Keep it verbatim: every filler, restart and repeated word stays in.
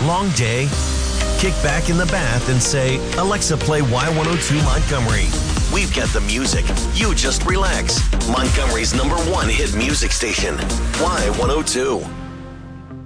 Long day? Kick back in the bath and say, Alexa, play Y one oh two Montgomery. We've got the music. You just relax. Montgomery's number one hit music station, Y one oh two.